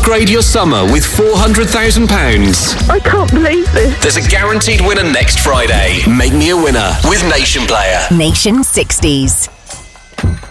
Upgrade your summer with £400,000. I can't believe this. There's a guaranteed winner next Friday. Make me a winner with Nation Player. Nation 60s.